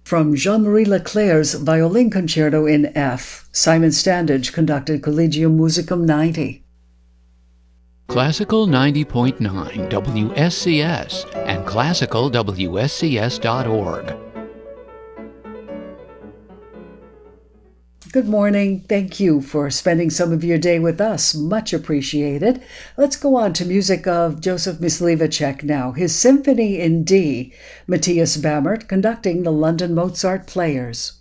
From Jean-Marie Leclerc's Violin Concerto in F, Simon Standage conducted Collegium Musicum 90. Classical 90.9 WSCS and classicalwscs.org. Good morning. Thank you for spending some of your day with us. Much appreciated. Let's go on to music of Joseph Myslivacek now. His Symphony in D, Matthias Bammert conducting the London Mozart Players.